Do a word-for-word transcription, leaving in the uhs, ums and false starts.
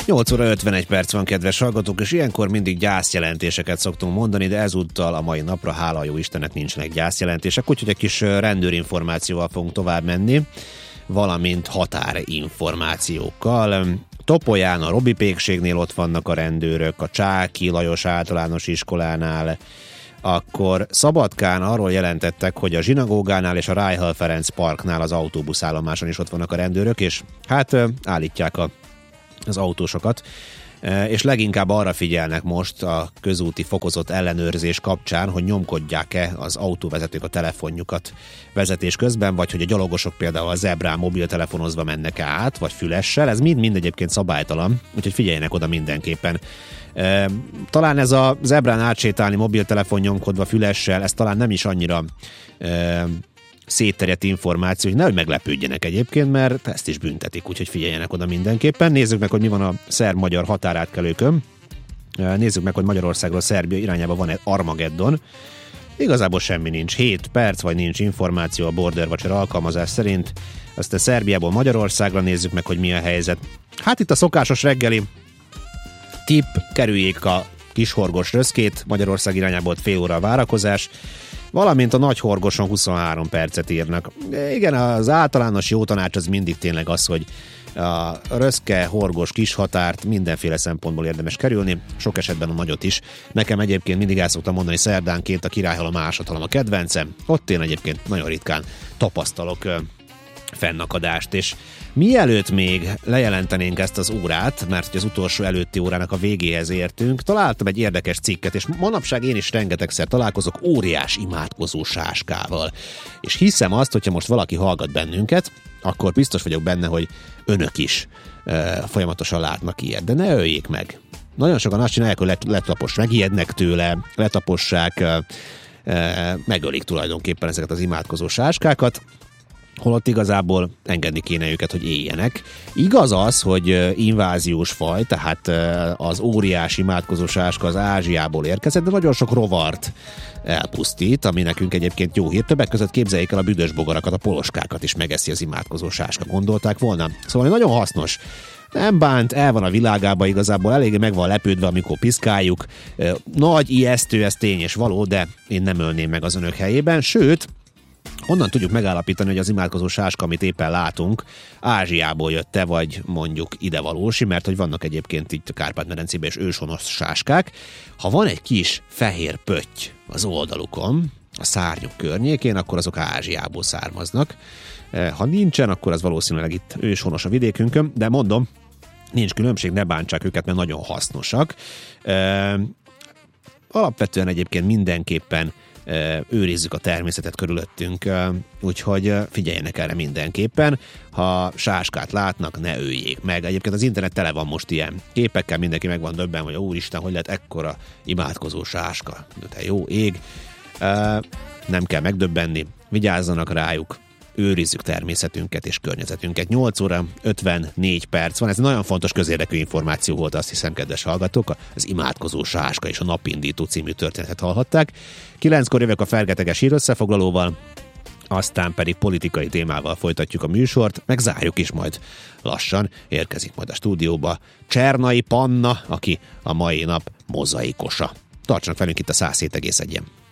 nyolc óra ötvenegy perc van, kedves hallgatók, és ilyenkor mindig gyászjelentéseket szoktunk mondani, de ezúttal a mai napra, hála jó Istennek, nincsenek gyászjelentések, úgyhogy egy kis rendőrinformációval fogunk tovább menni, valamint határinformációkkal. Topolyán, a Robi pékségnél ott vannak a rendőrök, a Csáki Lajos általános iskolánál, akkor Szabadkán arról jelentettek, hogy a zsinagógánál és a Rájhal Ferenc parknál az autóbuszállomáson is ott vannak a rendőrök, és hát állítják a, az autósokat, és leginkább arra figyelnek most a közúti fokozott ellenőrzés kapcsán, hogy nyomkodják-e az autóvezetők a telefonjukat vezetés közben, vagy hogy a gyalogosok például a zebrán mobiltelefonozva mennek át, vagy fülessel, ez mind-mind egyébként szabálytalan, úgyhogy figyeljenek oda mindenképpen. Talán ez a zebrán átsétálni mobiltelefon nyomkodva fülessel, ez talán nem is annyira e, szétterjedt információ, hogy nehogy meglepődjenek egyébként, mert ezt is büntetik, úgyhogy figyeljenek oda mindenképpen. Nézzük meg, hogy mi van a szerb-magyar határátkelőkön. Nézzük meg, hogy Magyarországról Szerbia irányába van egy Armageddon. Igazából semmi nincs. hét perc, vagy nincs információ a Border Watcher alkalmazás szerint. Aztán Szerbiából Magyarországra nézzük meg, hogy mi a helyzet. Hát itt a szokásos reggeli tipp, kerüljék a kishorgos röszkét, Magyarország irányából fél óra a várakozás, valamint a nagy horgoson huszonhárom percet írnak. Igen, az általános jó tanács az mindig tényleg az, hogy a röszke, horgos, kis határt mindenféle szempontból érdemes kerülni, sok esetben a nagyot is. Nekem egyébként mindig el szoktam mondani, szerdánként a Királyhalom, a Másodhalom a kedvencem, ott én egyébként nagyon ritkán tapasztalok fennakadást, és mielőtt még lejelentenénk ezt az órát, mert az utolsó előtti órának a végéhez értünk, találtam egy érdekes cikket, és manapság én is rengetegszer találkozok óriás imádkozó sáskával. És hiszem azt, hogyha most valaki hallgat bennünket, akkor biztos vagyok benne, hogy önök is e, folyamatosan látnak ilyet, de ne öljék meg. Nagyon sokan azt csinálják, hogy let, letapos, megijednek tőle, letapossák, e, e, megölik tulajdonképpen ezeket az imádkozó sáskákat, holott igazából engedni kéne őket, hogy éljenek. Igaz az, hogy inváziós faj, tehát az óriás imádkozó sáska az Ázsiából érkezett, de nagyon sok rovart elpusztít, ami nekünk egyébként jó hír. Többek között képzeljék el a büdös bogarakat, a poloskákat is megeszi az imádkozó sáska. Gondolták volna? Szóval nagyon hasznos. Nem bánt, el van a világában, igazából eléggé meg van lepődve, amikor piszkáljuk. Nagy, ijesztő, ez tény és való, de én nem ölném meg az önök helyében, sőt, honnan tudjuk megállapítani, hogy az imádkozó sáska, amit éppen látunk, Ázsiából jött-e, vagy mondjuk idevalósi, mert hogy vannak egyébként itt a Kárpát-medencében és őshonos sáskák. Ha van egy kis fehér pötty az oldalukon, a szárnyuk környékén, akkor azok Ázsiából származnak. Ha nincsen, akkor az valószínűleg itt őshonos a vidékünkön, de mondom, nincs különbség, ne bántsák őket, mert nagyon hasznosak. Alapvetően egyébként mindenképpen őrizzük a természetet körülöttünk, úgyhogy figyeljenek erre mindenképpen. Ha sáskát látnak, ne öljék meg. Egyébként az internet tele van most ilyen képekkel, mindenki meg van döbben, hogy úristen, hogy lett ekkora imádkozó sáska. De jó ég. Nem kell megdöbbenni, vigyázzanak rájuk, őrizzük természetünket és környezetünket. nyolc óra ötvennégy perc van, ez nagyon fontos közérdekű információ volt, azt hiszem, kedves hallgatók, az imádkozó sáska és a napindító című történetet hallhatták. kilenckor jövök a fergeteges hírösszefoglalóval, aztán pedig politikai témával folytatjuk a műsort, meg zárjuk is majd lassan, érkezik majd a stúdióba Csernai Panna, aki a mai nap mozaikosa. Tartsanak velünk itt a száz hét egész egy-en.